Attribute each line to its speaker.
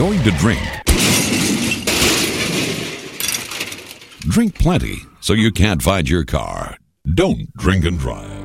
Speaker 1: going to drink, drink plenty so you can't find your car. Don't drink and drive.